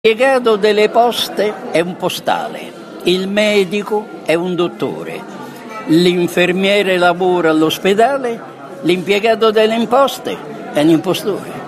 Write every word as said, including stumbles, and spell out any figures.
L'impiegato delle poste è un postale, il medico è un dottore, l'infermiere lavora all'ospedale, l'impiegato delle imposte è un impostore.